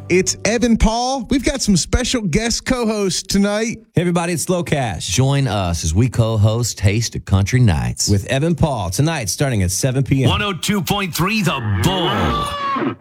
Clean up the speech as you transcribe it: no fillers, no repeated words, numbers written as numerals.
It's Evan Paul. We've got some special guest co-hosts tonight. Hey everybody, it's Slow Cash. Join us as we co-host Taste of Country Nights with Evan Paul tonight starting at 7 p.m. 102.3 The Bull.